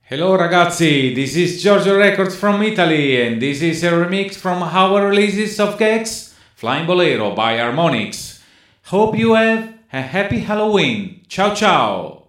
Hello ragazzi, this is Giorgio Records from Italy and this is a remix from our releases of Gex, Flying Bolero by Harmonix. Hope you have a happy Halloween. Ciao ciao!